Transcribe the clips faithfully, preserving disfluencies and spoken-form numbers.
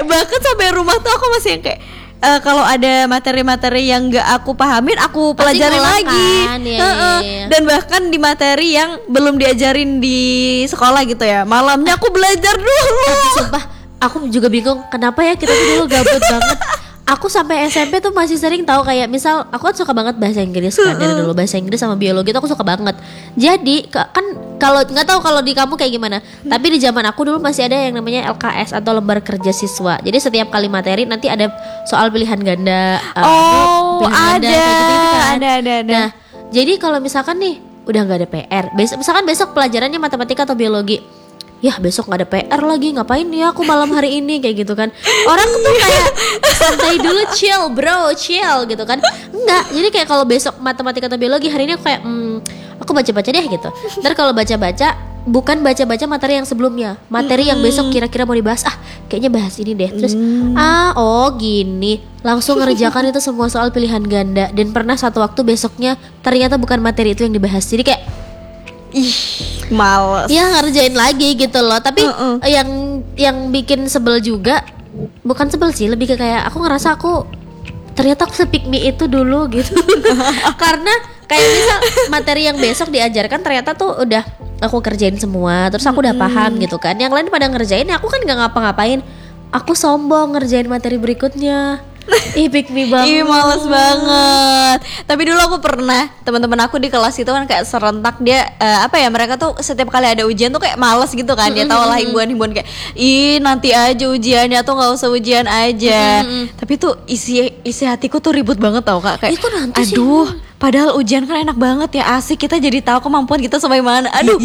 bahkan sampai rumah tuh aku masih yang kayak Uh, kalau ada materi-materi yang nggak aku pahamin, aku pasti pelajarin lagi. kan, ya, uh-uh. ya, ya. Dan bahkan di materi yang belum diajarin di sekolah gitu ya, malamnya aku belajar dulu. Tapi sumpah, aku juga bingung kenapa ya kita tuh dulu gabut banget. Aku sampai S M P tuh masih sering tahu kayak misal aku kan suka banget bahasa Inggris kan dari dulu, bahasa Inggris sama biologi tuh aku suka banget. Jadi kan kalau nggak tahu kalau di kamu kayak gimana, tapi di zaman aku dulu masih ada yang namanya L K S atau lembar kerja siswa. Jadi setiap kali materi nanti ada soal pilihan ganda. Oh, uh, pilihan ada, ganda, kayak gitu kan. ada, ada, ada. Nah, jadi kalau misalkan nih udah nggak ada P R, besok misalkan besok pelajarannya matematika atau biologi, ya besok nggak ada P R lagi, ngapain ya aku malam hari ini kayak gitu kan. Orang tuh kayak santai dulu, chill bro, chill gitu kan. Enggak, jadi kayak kalau besok matematika atau biologi, hari ini aku kayak hmm, aku baca-baca deh gitu. Ntar kalau baca-baca bukan baca-baca materi yang sebelumnya, materi yang besok kira-kira mau dibahas, ah kayaknya bahas ini deh. Terus ah oh gini, langsung ngerjakan itu semua soal pilihan ganda. Dan pernah satu waktu besoknya ternyata bukan materi itu yang dibahas, jadi kayak ih males. ya ngerjain lagi gitu loh. Tapi uh-uh. yang yang bikin sebel juga, bukan sebel sih, lebih ke kayak aku ngerasa aku ternyata aku se-pick me itu dulu gitu. Karena kayak misal materi yang besok diajarkan ternyata tuh udah aku kerjain semua, terus aku udah paham gitu kan. Yang lain pada ngerjain, ya aku kan gak ngapa-ngapain. Aku sombong ngerjain materi berikutnya. Ih pick me banget. Ih males banget. Tapi dulu aku pernah, teman-teman aku di kelas itu kan kayak serentak dia uh, apa ya, mereka tuh setiap kali ada ujian tuh kayak males gitu kan. Dia tahu lah himbauan-himbauan kayak ih nanti aja ujiannya tuh nggak usah ujian aja. Tapi tuh isi isi hatiku tuh ribut banget tau Kak, kayak Ih, kok nanti sih? aduh, padahal ujian kan enak banget ya, asik, kita jadi tahu kemampuan kita sampai mana. Aduh,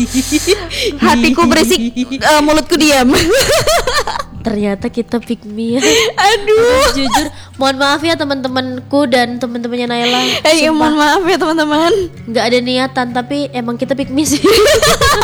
hatiku berisik, uh, mulutku diam. Ternyata kita pick me ya. Aduh, Jujur, mohon maaf ya teman-temanku dan teman-temannya Naila. eh ya, mohon maaf ya teman-teman. Nggak ada niatan, tapi emang kita pick me sih.